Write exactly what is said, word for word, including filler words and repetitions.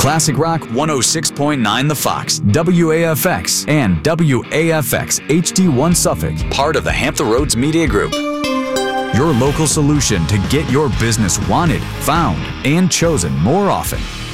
Classic Rock one oh six point nine The Fox, W A F X, and W A F X H D one Suffolk, part of the Hampton Roads Media Group. Your local solution to get your business wanted, found, and chosen more often.